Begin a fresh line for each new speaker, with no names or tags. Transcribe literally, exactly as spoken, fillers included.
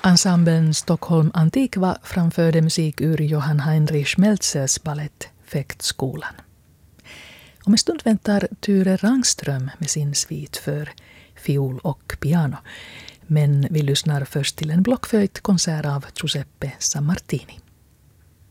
Ensemblen Stockholm Antiqua framförde musik ur Johann Heinrich Meltzers ballett Fäktskolan. Om en stund väntar Ture Rangström med sin svit för fiol och piano. Men vi lyssnar först till en blockflöjtkonsert av Giuseppe Sammartini.